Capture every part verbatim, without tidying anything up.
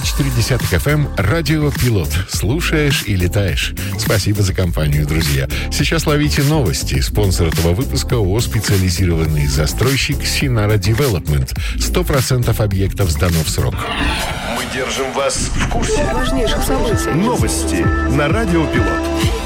девять четыре эф эм, радио «Пилот». Слушаешь и летаешь. Спасибо за компанию, друзья. Сейчас ловите новости. Спонсор этого выпуска ООО «Специализированный застройщик Синара Девелопмент». Сто процентов объектов сдано в срок. Мы держим вас в курсе важнейших событий. Новости на радио «Пилот».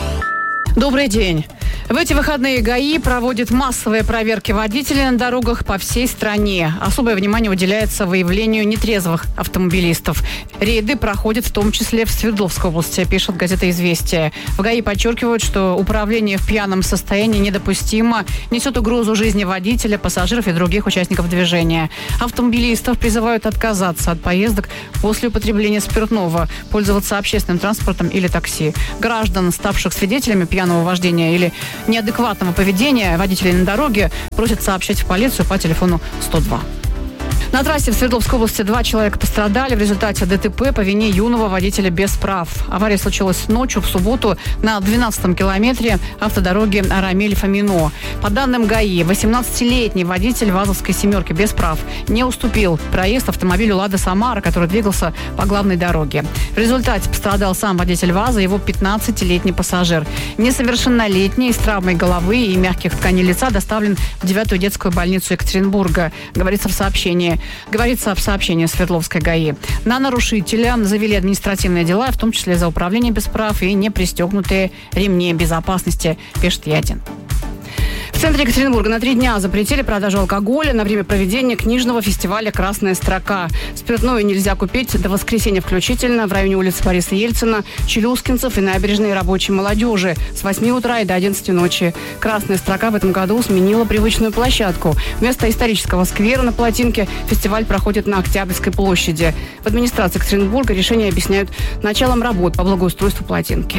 Добрый день. В эти выходные ГАИ проводит массовые проверки водителей на дорогах по всей стране. Особое внимание уделяется выявлению нетрезвых автомобилистов. Рейды проходят в том числе в Свердловской области, пишет газета «Известия». В ГАИ подчеркивают, что управление в пьяном состоянии недопустимо, несет угрозу жизни водителя, пассажиров и других участников движения. Автомобилистов призывают отказаться от поездок после употребления спиртного, пользоваться общественным транспортом или такси. Граждан, ставших свидетелями пьяного вождения или неадекватного поведения водителей на дороге, просят сообщать в полицию по телефону сто два. На трассе в Свердловской области два человека пострадали в результате ДТП по вине юного водителя без прав. Авария случилась ночью в субботу на двенадцатом километре автодороги Арамель-Фомино. По данным ГАИ, восемнадцатилетний водитель ВАЗовской «семерки» без прав не уступил проезд автомобилю «Лада Самара», который двигался по главной дороге. В результате пострадал сам водитель ВАЗа и его пятнадцатилетний пассажир. Несовершеннолетний с травмой головы и мягких тканей лица доставлен в девятую детскую больницу Екатеринбурга, говорится в сообщении. Говорится в сообщении Свердловской ГАИ. На нарушителя завели административные дела, в том числе за управление без прав и непристегнутые ремни безопасности, пишет Ядин. В центре Екатеринбурга на три дня запретили продажу алкоголя на время проведения книжного фестиваля «Красная строка». Спиртное нельзя купить до воскресенья включительно в районе улицы Бориса Ельцина, Челюскинцев и набережной рабочей молодежи с восьми утра и до одиннадцати ночи. «Красная строка» в этом году сменила привычную площадку. Вместо исторического сквера на Плотинке фестиваль проходит на Октябрьской площади. В администрации Екатеринбурга решение объясняют началом работ по благоустройству Плотинки.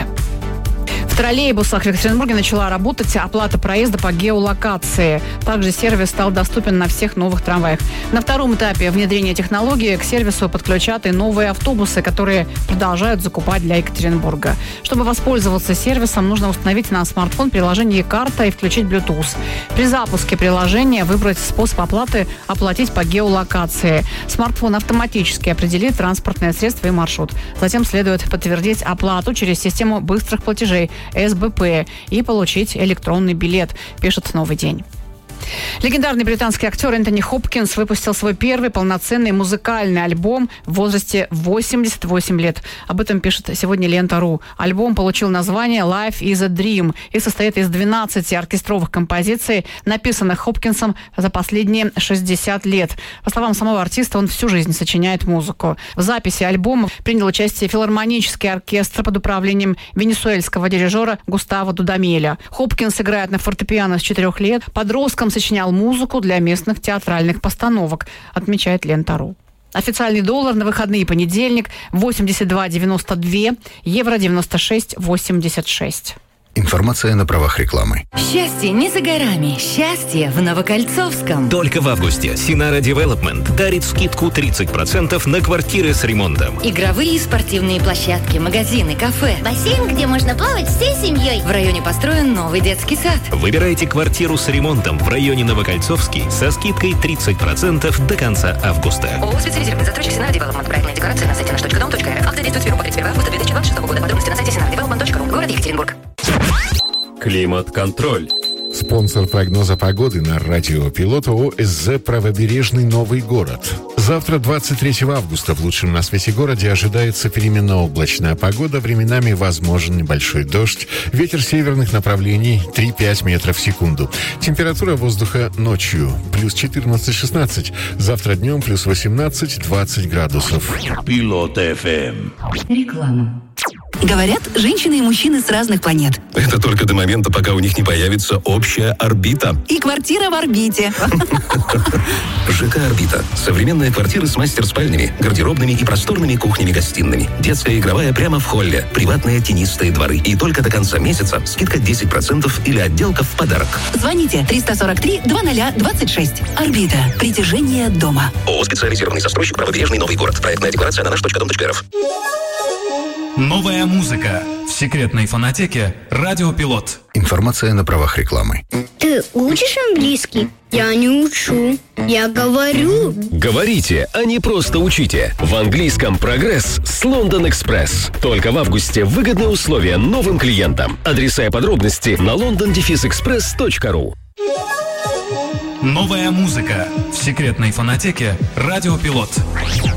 В троллейбусах в Екатеринбурге начала работать оплата проезда по геолокации. Также сервис стал доступен на всех новых трамваях. На втором этапе внедрения технологии к сервису подключат и новые автобусы, которые продолжают закупать для Екатеринбурга. Чтобы воспользоваться сервисом, нужно установить на смартфон приложение «Карта» и включить Bluetooth. При запуске приложения выбрать способ оплаты «Оплатить по геолокации». Смартфон автоматически определит транспортное средство и маршрут. Затем следует подтвердить оплату через систему быстрых платежей эс бэ пэ и получить электронный билет, пишет «Новый день». Легендарный британский актер Энтони Хопкинс выпустил свой первый полноценный музыкальный альбом в возрасте восемьдесят восемь лет. Об этом пишет сегодня Лента точка ру. Альбом получил название «Life is a Dream» и состоит из двенадцати оркестровых композиций, написанных Хопкинсом за последние шестьдесят лет. По словам самого артиста, он всю жизнь сочиняет музыку. В записи альбома принял участие филармонический оркестр под управлением венесуэльского дирижера Густаво Дудамеля. Хопкинс играет на фортепиано с четырех лет. Подростком сочинял музыку для местных театральных постановок, отмечает Лента точка ру. Официальный доллар на выходные понедельник восемьдесят два девяносто два, евро девяносто шесть восемьдесят шесть. Информация на правах рекламы. Счастье не за горами. Счастье в Новокольцовском. Только в августе Синара Девелопмент дарит скидку тридцать процентов на квартиры с ремонтом. Игровые и спортивные площадки, магазины, кафе. Бассейн, где можно плавать всей семьей. В районе построен новый детский сад. Выбирайте квартиру с ремонтом в районе Новокольцовский со скидкой тридцать процентов до конца августа. ООО «Специализированный застройщик Синара Девелопмент». Проектная декорация на сайте наш точка дом точка эр эф. Акция действует с первого по тридцать первое августа две тысячи двадцать шестого года. Подробности на сайте синара девелопмент точка ру. Город Екатеринбург. Климат-контроль. Спонсор прогноза погоды на радио «Пилот» ООО эс зэ «Правобережный Новый город». Завтра, двадцать третьего августа, в лучшем на свете городе ожидается переменно облачная погода. Временами возможен небольшой дождь. Ветер северных направлений три-пять метров в секунду. Температура воздуха ночью плюс четырнадцать-шестнадцать. Завтра днем плюс восемнадцать-двадцать градусов. Пилот эф эм. Реклама. Говорят, женщины и мужчины с разных планет. Это только до момента, пока у них не появится общая орбита. И квартира в орбите. ЖК «Орбита». Современные квартиры с мастер-спальнями, гардеробными и просторными кухнями-гостиными. Детская игровая прямо в холле. Приватные тенистые дворы. И только до конца месяца скидка десять процентов или отделка в подарок. Звоните триста сорок три двадцать двадцать шесть. «Орбита». Притяжение дома. ООО «Специализированный застройщик «Правобережный Новый город». Проектная декларация на наш точка дом точка эр эф. Новая музыка. секретной фонотеке «Радиопилот». Информация на правах рекламы. Ты учишь английский? Я не учу. Я говорю. Говорите, а не просто учите. В английском прогресс с London Express. Только в августе выгодные условия новым клиентам. Адреса и подробности на лондон экспресс точка ру. Новая музыка в секретной фонотеке «Радиопилот».